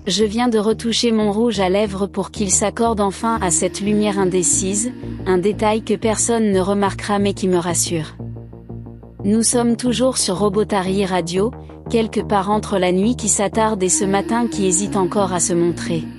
Je viens de retoucher mon rouge à lèvres pour qu'il s'accorde enfin à cette lumière indécise, un détail que personne ne remarquera mais qui me rassure. Nous sommes toujours sur Robotary Radio, quelque part entre la nuit qui s'attarde et ce matin qui hésite encore à se montrer.